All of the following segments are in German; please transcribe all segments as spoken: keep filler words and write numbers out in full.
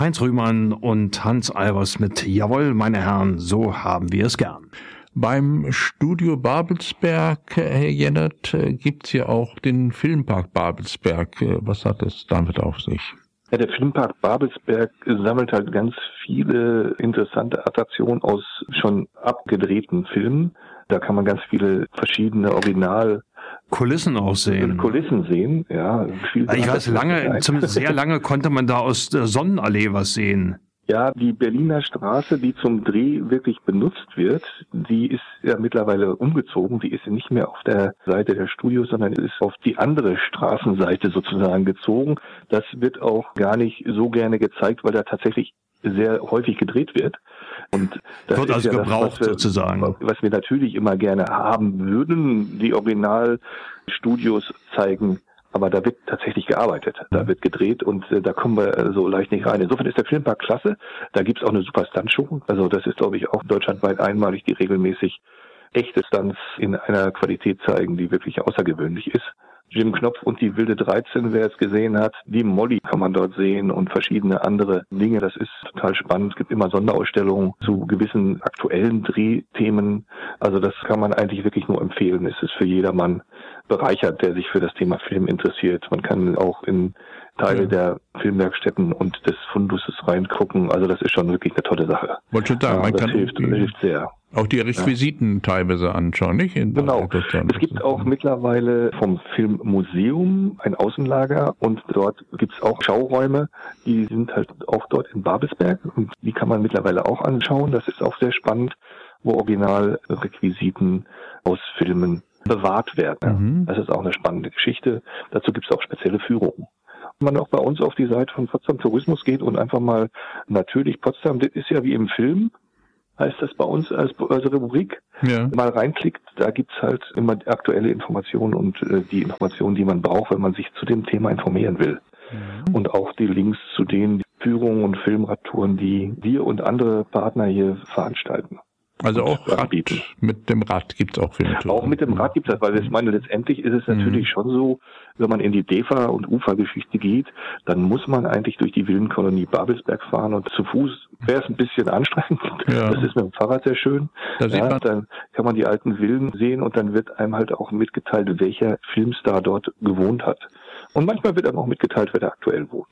Heinz Rühmann und Hans Albers mit Jawohl, meine Herren, so haben wir es gern. Beim Studio Babelsberg, Herr Jennert, gibt's ja auch den Filmpark Babelsberg. Was hat es damit auf sich? Ja, der Filmpark Babelsberg sammelt halt ganz viele interessante Attraktionen aus schon abgedrehten Filmen. Da kann man ganz viele verschiedene Original Kulissen auch sehen. Kulissen sehen, ja. Viel ich weiß, lange, zumindest sehr lange konnte man da aus der Sonnenallee was sehen. Ja, die Berliner Straße, die zum Dreh wirklich benutzt wird, die ist ja mittlerweile umgezogen. Die ist nicht mehr auf der Seite der Studios, sondern ist auf die andere Straßenseite sozusagen gezogen. Das wird auch gar nicht so gerne gezeigt, weil da tatsächlich sehr häufig gedreht wird. Und das wird ist also ja gebraucht das, was wir, sozusagen. Was wir natürlich immer gerne haben würden, die Originalstudios zeigen. Aber da wird tatsächlich gearbeitet, da wird gedreht und äh, da kommen wir äh, so leicht nicht rein. Insofern ist der Filmpark klasse. Da gibt's auch eine super Stunt-Show. Also das ist, glaube ich, auch deutschlandweit einmalig, die regelmäßig echte Stunts in einer Qualität zeigen, die wirklich außergewöhnlich ist. Jim Knopf und die Wilde dreizehn, wer es gesehen hat, die Molly kann man dort sehen und verschiedene andere Dinge. Das ist total spannend. Es gibt immer Sonderausstellungen zu gewissen aktuellen Drehthemen. Also das kann man eigentlich wirklich nur empfehlen. Es ist für jedermann bereichert, der sich für das Thema Film interessiert. Man kann auch in Teile ja. der Filmwerkstätten und des Funduses reingucken. Also das ist schon wirklich eine tolle Sache. Wollte ich sagen, ja, man das kann hilft, die, hilft sehr. Auch die Requisiten ja. teilweise anschauen, nicht? In genau. Es gibt auch mittlerweile vom Filmmuseum ein Außenlager und dort gibt es auch Schauräume, die sind halt auch dort in Babelsberg und die kann man mittlerweile auch anschauen. Das ist auch sehr spannend, wo Originalrequisiten aus Filmen bewahrt werden. Mhm. Das ist auch eine spannende Geschichte. Dazu gibt es auch spezielle Führungen. Wenn man auch bei uns auf die Seite von Potsdam Tourismus geht und einfach mal natürlich Potsdam, das ist ja wie im Film, heißt das bei uns als, als Rubrik, ja. mal reinklickt, da gibt's halt immer aktuelle Informationen und äh, die Informationen, die man braucht, wenn man sich zu dem Thema informieren will. Mhm. Und auch die Links zu den Führungen und Filmradtouren, die wir und andere Partner hier veranstalten. Also auch Rad, mit dem Rad gibt's auch Filmtouren. Auch mit dem Rad gibt's das, weil ich meine, letztendlich ist es natürlich mhm. schon so, wenn man in die DEFA- und Ufergeschichte geht, dann muss man eigentlich durch die Villenkolonie Babelsberg fahren und zu Fuß wäre es ein bisschen anstrengend. Ja. Das ist mit dem Fahrrad sehr schön. Da ja, dann kann man die alten Villen sehen und dann wird einem halt auch mitgeteilt, welcher Filmstar dort gewohnt hat. Und manchmal wird einem auch mitgeteilt, wer da aktuell wohnt.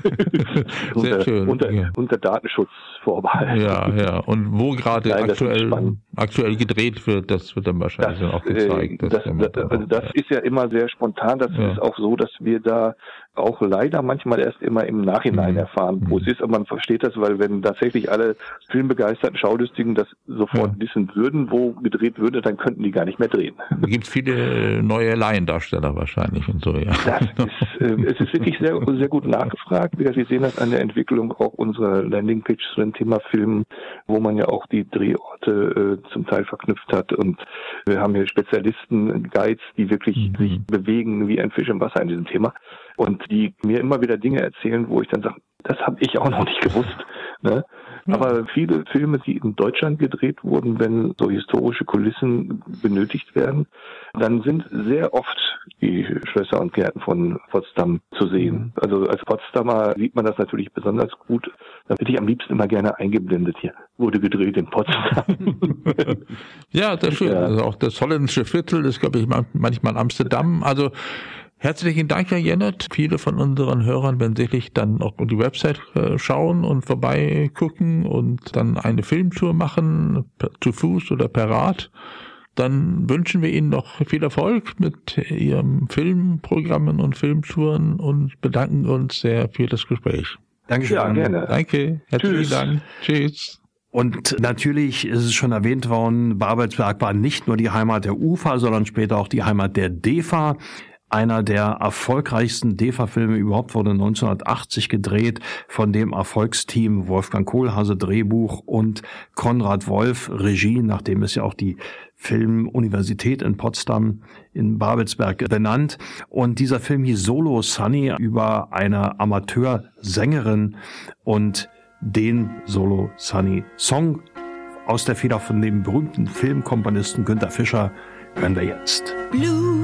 Sehr unter, schön. Unter, ja. unter Datenschutzvorbehalt. Ja, ja. Und wo gerade Nein, aktuell, aktuell gedreht wird, das wird dann wahrscheinlich das, dann auch gezeigt. Das, das, das, also das ist ja immer sehr spontan. Das ja. ist auch so, dass wir da auch leider manchmal erst immer im Nachhinein mhm. erfahren, wo mhm. es ist. Und man versteht das, weil wenn tatsächlich alle filmbegeisterten Schaulustigen das sofort ja. wissen würden, wo gedreht würde, dann könnten die gar nicht mehr drehen. Da gibt es viele neue Laiendarsteller wahrscheinlich und so, ja. Das ist, äh, es ist wirklich sehr, sehr gut nachgefragt. Wir sehen das an der Entwicklung auch unserer Landingpage zu dem Thema Film, wo man ja auch die Drehorte äh, zum Teil verknüpft hat. Und wir haben hier Spezialisten, Guides, die wirklich mhm. sich bewegen wie ein Fisch im Wasser in diesem Thema. Und die mir immer wieder Dinge erzählen, wo ich dann sage, das habe ich auch noch nicht gewusst. Ne? Ja. Aber viele Filme, die in Deutschland gedreht wurden, wenn so historische Kulissen benötigt werden, dann sind sehr oft die Schlösser und Gärten von Potsdam zu sehen. Also als Potsdamer sieht man das natürlich besonders gut. Da bin ich am liebsten immer gerne eingeblendet hier. Wurde gedreht in Potsdam. Ja, das ist schön. Ja. Also auch das holländische Viertel ist, glaube ich, manchmal Amsterdam. Also herzlichen Dank, Herr Jennert. Viele von unseren Hörern werden sicherlich dann auch auf die Website äh, schauen und vorbeigucken und dann eine Filmtour machen, per, zu Fuß oder per Rad. Dann wünschen wir Ihnen noch viel Erfolg mit Ihren Filmprogrammen und Filmtouren und bedanken uns sehr für das Gespräch. Dankeschön. Ja, gerne. Danke. Herzlichen Tschüss. Dank. Tschüss. Und natürlich ist es schon erwähnt worden, Babelsberg war nicht nur die Heimat der UFA, sondern später auch die Heimat der DEFA. Einer der erfolgreichsten DEFA-Filme überhaupt wurde neunzehnhundertachtzig gedreht von dem Erfolgsteam Wolfgang Kohlhase Drehbuch und Konrad Wolf Regie, nachdem ist ja auch die Filmuniversität in Potsdam in Babelsberg benannt. Und dieser Film hieß Solo Sunny über eine Amateursängerin und den Solo Sunny Song aus der Feder von dem berühmten Filmkomponisten Günther Fischer hören wir jetzt. Blue.